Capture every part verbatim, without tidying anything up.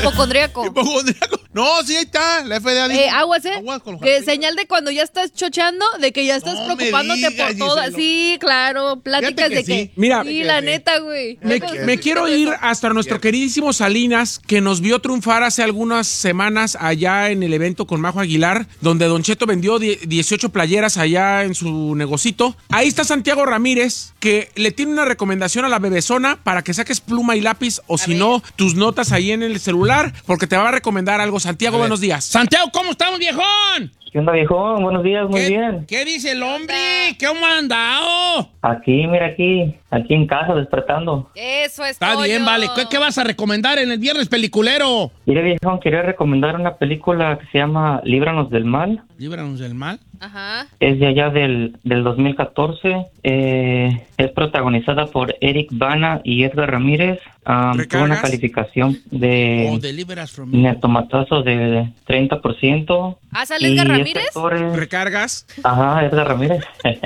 Hipocondríaco. Hipocondríaco. No, sí, ahí está, la F D A dijo. Eh, aguas, ¿eh? Aguas con los Que jalapeños. señal de cuando ya estás chocheando, de que ya estás No me preocupándote digas, por todas. Giselo. Sí, claro, pláticas Fíjate que de que... sí. Mira, sí, Fíjate la que sí. neta, güey. Me, Luego, me sí, quiero todo ir eso. hasta nuestro queridísimo Salinas, que nos vio triunfar hace algunas semanas allá en el evento con Majo Aguilar, donde Don Cheto vendió die- dieciocho playeras allá en su negocito. Ahí está Santiago Ramírez, que le tiene una recomendación a la bebezona para que saques pluma y lápiz, o si no, tus notas ahí en el celular, porque te va a recomendar algo. Santiago, buenos días. Santiago, ¿cómo estamos, viejón? ¿Qué onda, viejón? Buenos días, muy ¿Qué, bien. ¿Qué dice el hombre? ¿Cómo ha andado? Aquí, mira, aquí, aquí en casa, despertando. Eso es Está bien, pollo. vale. ¿Qué, qué vas a recomendar en el viernes peliculero? Mire, viejón, quería recomendar una película que se llama Líbranos del Mal. Líbranos del mal. Ajá. Es de allá del, del dos mil catorce. Eh, es protagonizada por Eric Bana y Edgar Ramírez. Um, tuvo una ¿Recargas? calificación de O Deliver Us from Me. netomatazo de treinta por ciento. ¿Ah, sale Edgar Y este Ramírez? actor es- ¿Recargas? Ajá, Edgar Ramírez.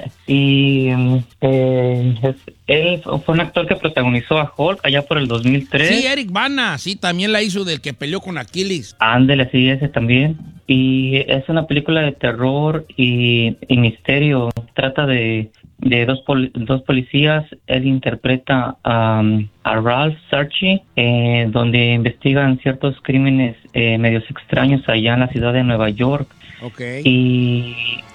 y mm, eh, es- él fue un actor que protagonizó a Hulk allá por el dos mil tres. Sí, Eric Bana, sí, también la hizo del que peleó con Aquiles. Ándele, sí, ese también. Y es una película de terror y, y misterio. Trata de, de dos, pol- dos policías. Él interpreta um, a Ralph Sarchi, eh, donde investigan ciertos crímenes eh, medios extraños allá en la ciudad de Nueva York. Ok. Y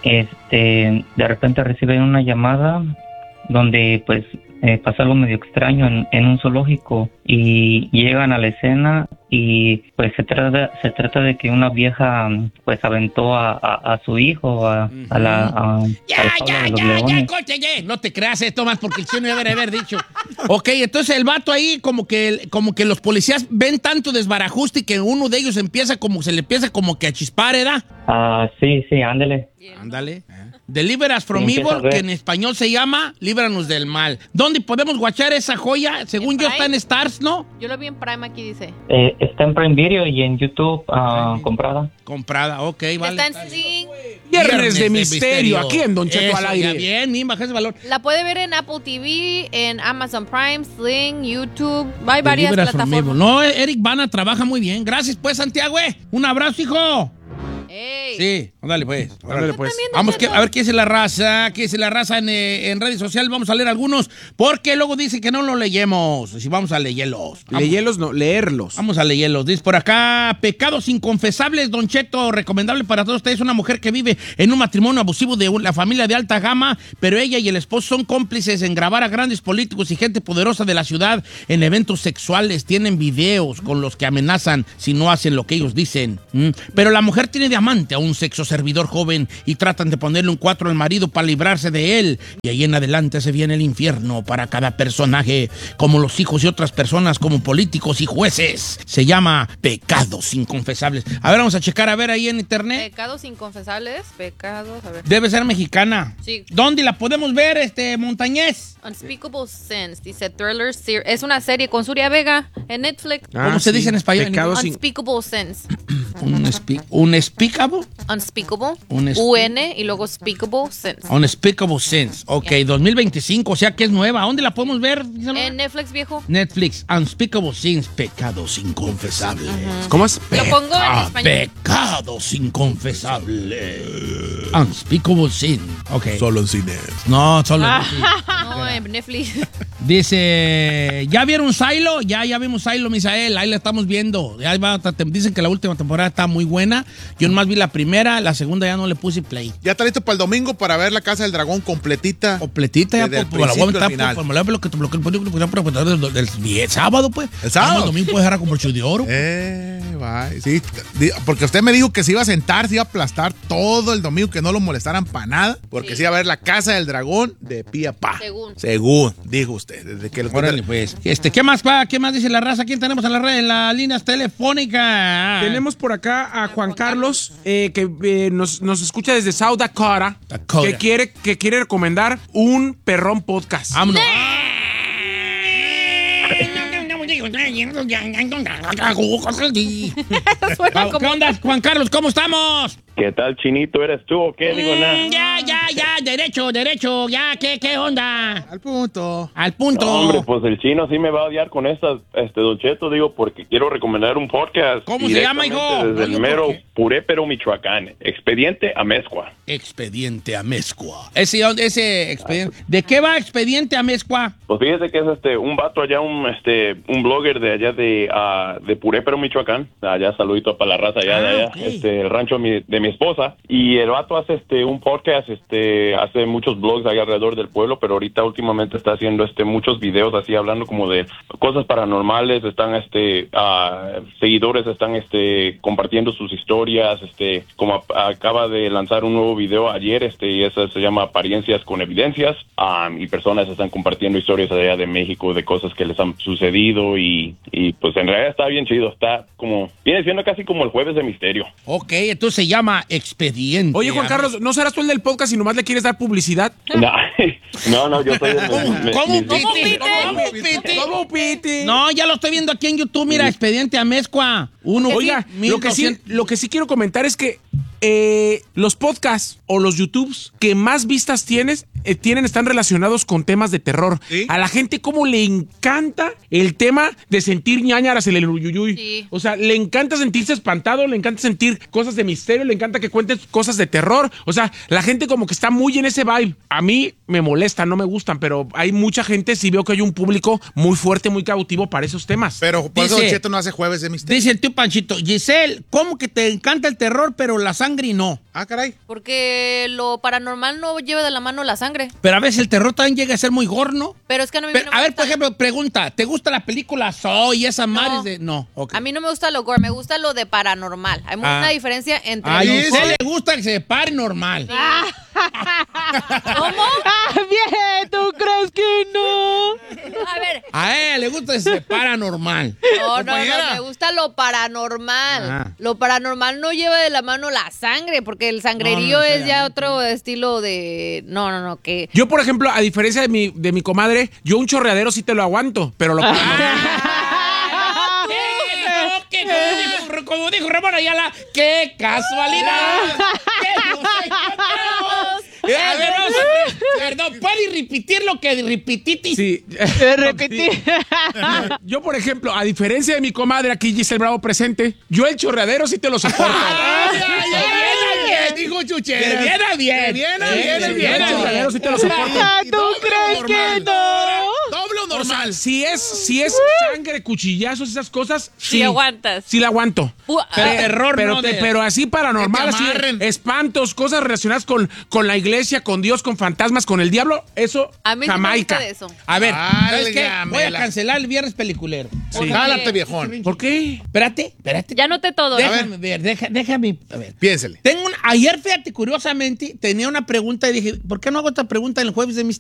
este de repente reciben una llamada donde pues eh, pasa algo medio extraño en, en un zoológico y llegan a la escena y pues se trata se trata de que una vieja pues aventó a, a, a su hijo a, a la a, Ya, a la jaula ya, de los ya, ya, leones. coche, ya. No te creas esto más porque el chino ya debe haber dicho. Ok, entonces el vato ahí como que, como que los policías ven tanto desbarajuste que uno de ellos empieza como, se le empieza como que a chispar, ¿verdad? Ah, sí, sí, ándele. Ándale. Deliver Us from Sí, empieza a Evil, ver. que en español se llama Líbranos del Mal. ¿Dónde podemos guachar esa joya? Según ¿En yo Prime? está en Stars, ¿no? Yo lo vi en Prime, aquí dice. Eh, está en Prime Video y en YouTube ah, comprada. Comprada, ok, vale. Está en Sling. Viernes de misterio, aquí en Don Cheto Eso, al aire. ya, bien, bien, baja ese valor. La puede ver en Apple T V, en Amazon Prime, Sling, YouTube. Hay varias Deliver Us from Evil. plataformas. No, Eric Bana trabaja muy bien. Gracias, pues, Santiago. eh. Un abrazo, hijo. Ey. Sí, ándale pues. Ándale, pues. también, Vamos Don que, Cheto. a ver qué dice la raza, qué dice la raza en, eh, en redes sociales. Vamos a leer algunos, porque luego dicen que no los leemos. Si vamos a leerlos. Vamos, Leyelos, no, leerlos. vamos a leerlos. Dice por acá, pecados inconfesables, Don Cheto, recomendable para todos ustedes. Una mujer que vive en un matrimonio abusivo de un- la familia de alta gama, pero ella y el esposo son cómplices en grabar a grandes políticos y gente poderosa de la ciudad en eventos sexuales. Tienen videos con los que amenazan si no hacen lo que ellos dicen. ¿Mm? Pero la mujer tiene de amante a un sexo servidor joven y tratan de ponerle un cuatro al marido para librarse de él. Y ahí en adelante se viene el infierno para cada personaje, como los hijos y otras personas, como políticos y jueces. Se llama Pecados Inconfesables. A ver, vamos a checar, a ver ahí en internet. Pecados inconfesables, pecados, a ver. Debe ser mexicana. Sí. ¿Dónde la podemos ver, este, Montañés? Unspeakable Sins, dice Thriller Series. Es una serie con Surya Vega en Netflix. Ah, ¿Cómo se sí. dice en español? Pecados in- Unspeakable Sins. Un, speak, un speakable. Unspeakable. Un es- U N y luego Speakable Sins. Unspeakable Sense. Ok, dos mil veinticinco, o sea que es nueva. ¿Dónde la podemos ver? En Netflix, viejo. Netflix, Unspeakable Sins, Pecados Inconfesables. ¿Cómo es? Lo pongo en Ah, español. Pecados Inconfesables. Unspeakable Sin. Ok. Solo en cine. No, solo. No, en Netflix. Dice, ¿ya vieron Silo? Ya, ya vimos Silo, Misael. Ahí la estamos viendo. Ya va otra tem- dicen que la última temporada está muy buena. Yo nomás vi la primera, la segunda ya no le puse play. Ya está listo para el domingo para ver La Casa del Dragón completita. Completita ya, Desde el pues, pues, la voy a principio al meter, final. pues, me la voy a lo que- lo que- lo que- lo que- lo que- lo que- el el sábado, pues. El sábado. El domingo puedes dejar con broche de oro. Eh, va. Sí, di- porque usted me dijo que se iba a sentar, se iba a aplastar todo el domingo, que no lo molestaran para nada, porque Sí. se iba a ver La Casa del Dragón de pie a pa. Según. Según, dijo usted. Desde que lo Órale, pues. Este, ¿qué más va? ¿Qué más dice la raza? ¿Quién tenemos en la red, en las líneas telefónicas? Tenemos por acá a Juan Carlos, eh, que eh, nos, nos escucha desde South Dakota, Dakota. que quiere, que quiere recomendar un perrón podcast. Vámonos. Suena ¿Qué como- onda, Juan Carlos? ¿Cómo estamos? ¿Qué tal, Chinito? ¿Eres tú o qué? Digo, nada. Mm, ya, ya, ya, derecho, derecho, ya, ¿qué, qué onda? Al punto. Al punto. No, hombre, pues el chino sí me va a odiar con estas, este, Don Cheto, digo, porque quiero recomendar un podcast. ¿Cómo se llama, hijo? Desde Oye, el mero ¿por qué? Purépero, Michoacán. Expediente Amezcua. Expediente Amezcua. Ese, ese expediente. ¿De qué va Expediente Amezcua? Pues fíjese que es este un vato allá, un este un blogger de allá de uh, de Purépero, Michoacán. Allá, saludito para la raza allá Ah, de allá, okay. este el rancho de mi, de mi esposa. Y el vato hace este un podcast, este hace muchos blogs ahí alrededor del pueblo, pero ahorita últimamente está haciendo este muchos videos así hablando como de cosas paranormales. Están este uh, seguidores están este compartiendo sus historias, este como a, acaba de lanzar un nuevo video ayer, este y eso se llama Apariencias con Evidencias, um, y personas están compartiendo historias allá de México de cosas que les han sucedido y, y pues en realidad está bien chido, está como viene siendo casi como el Jueves de Misterio. Ok, entonces se llama Expediente. Oye, Juan Carlos, ¿no serás tú el del podcast y nomás le quieres dar publicidad? No, no, no, yo soy el ¿Cómo, me- cómo, me- Piti? Piti? ¿Cómo, Piti? ¿Cómo, Piti? No, ya lo estoy viendo aquí en YouTube, mira, Expediente Amezcua. Uno, Oiga, mil lo que, sí, doscientos. lo que sí quiero comentar es que eh, los podcasts o los YouTubes que más vistas tienes, eh, tienen están relacionados con temas de terror. ¿Sí? A la gente como le encanta el tema de sentir ñañaras en el uyuyuy. Sí. O sea, le encanta sentirse espantado, le encanta sentir cosas de misterio, le encanta que cuentes cosas de terror. O sea, la gente como que está muy en ese vibe. A mí me molesta, no me gustan, pero hay mucha gente, sí veo que hay un público muy fuerte, muy cautivo para esos temas. Pero por eso Dice- Don Cheto no hace Jueves de Misterio. Dice el tío Panchito, Giselle, ¿cómo que te encanta el terror, pero la sangre no? Ah, caray. Porque lo paranormal no lleva de la mano la sangre. Pero a veces el terror también llega a ser muy gorno. Pero es que a mí Pero, no me a ver, gusta. por ejemplo, pregunta, ¿te gusta la película Saw y esas No. madres de...? No, ok. A mí no me gusta lo gore, me gusta lo de paranormal. Hay Ah. una diferencia entre A lo Giselle gore- le gusta que se pare normal. ¿Cómo? Bien, ¿tú crees que no? A ver, A ella le gusta que se para normal. no, no, no, Compañera. me gusta lo paranormal. Ah. Lo paranormal no lleva de la mano la sangre, porque el sangrerío No, no, es ya otro estilo de... No, no, no, que... Yo, por ejemplo, a diferencia de mi, de mi comadre, yo un chorreadero sí te lo aguanto, pero lo ¿Qué? No, que como dijo, como dijo Ramón Ayala, ¡qué casualidad! ¡Qué nos encontramos! A ver, vamos a- Perdón, ¿puedes repetir lo que repetiste? Sí. Te repetí. Yo, por ejemplo, a diferencia de mi comadre aquí, Giselle Bravo presente, yo el chorreadero sí te lo soporto. ¡Ay, ay, ay! Bien, dijo Chuchera. De bien a bien. De bien a Sí, bien, de de bien bien El a chorreadero sí te lo soporto. Ah, Y ¿tú doble o crees que normal. no? Doble o O sea, normal. si es, si es sangre, cuchillazos, esas cosas, sí. Sí aguantas. Sí la aguanto. Uh, Pero ah, terror pero, no te- de- pero así paranormal, Que te así, amarren. espantos, cosas relacionadas con, con la iglesia, con Dios, con fantasmas, con el diablo, eso, a mí sí me Jamaica. gusta de eso. A ver, ¿sabes qué? Válgamela. Voy a cancelar el viernes peliculero. Sí. Jálate, viejón. ¿Por qué? Espérate, espérate. Ya noté todo. ¿eh? Déjame ver, deja- déjame. A ver. Piénsele. Tengo un, ayer, fíjate, curiosamente, tenía una pregunta y dije, ¿por qué no hago esta pregunta en el Jueves de Misterio?